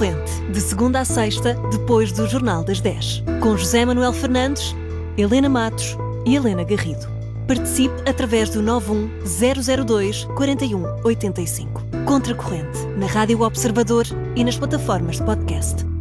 Contracorrente, de segunda a sexta, depois do Jornal das 10. Com José Manuel Fernandes, Helena Matos e Helena Garrido. Participe através do 91002-4185. Contracorrente, na Rádio Observador e nas plataformas de podcast.